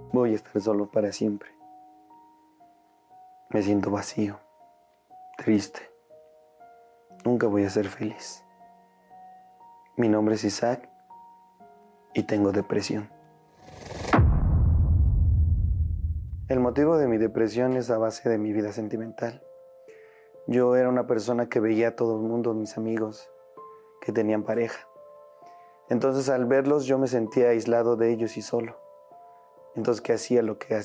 Voy a estar solo para siempre. Me siento vacío, triste. Nunca voy a ser feliz. Mi nombre es Isaac y tengo depresión. El motivo de mi depresión es a base de mi vida sentimental. Yo era una persona que veía a todo el mundo, mis amigos, que tenían pareja. Entonces al verlos yo me sentía aislado de ellos y solo. Entonces, ¿qué hacía? Lo que